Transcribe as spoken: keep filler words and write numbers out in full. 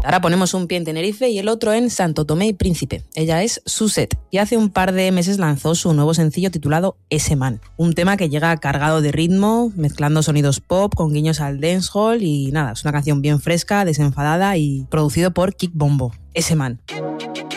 Ahora ponemos un pie en Tenerife y el otro en Santo Tomé y Príncipe. Ella es Suzette y hace un par de meses lanzó su nuevo sencillo titulado Ese Man. Un tema que llega cargado de ritmo, mezclando sonidos pop con guiños al dancehall y nada, es una canción bien fresca, desenfadada y producido por Kick Bombo. Ese Man.